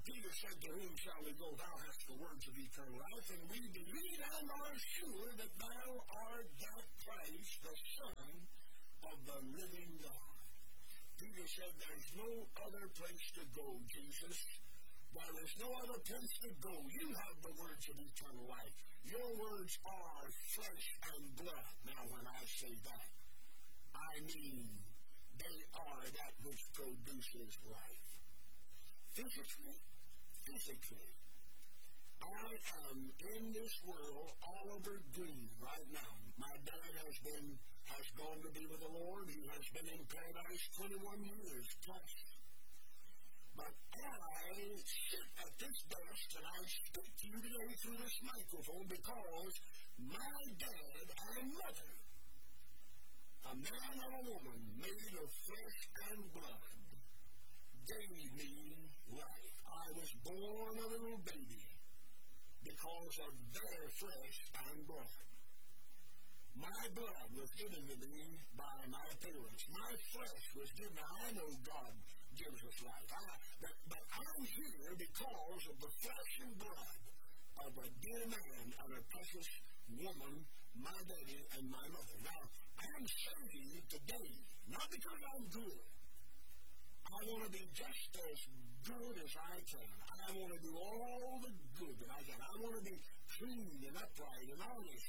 Peter said, to whom shall we go? Thou hast the words of eternal life, and we believe and are sure that thou art that Christ, the Son of the living God. Peter said, there's no other place to go, Jesus. There is no other place to go. You have the words of eternal life. Your words are flesh and blood. Now, when I say that, I mean they are that which produces life. Physically, I am in this world Oliver Green right now. My dad has gone to be with the Lord. He has been in paradise 21 years plus. But I sit at this desk and I speak to you today through this microphone because my dad and mother, a man and a woman made of flesh and blood, gave me life. I was born a little baby because of their flesh and blood. My blood was given to me by my parents. My flesh was given. I know God gives us life. But I'm here because of the flesh and blood of a dear man and a precious woman, my daddy and my mother. Now, I'm saved today, not because I'm good. I want to be just as good as I can. I want to do all the good that I can. I want to be clean and upright and honest.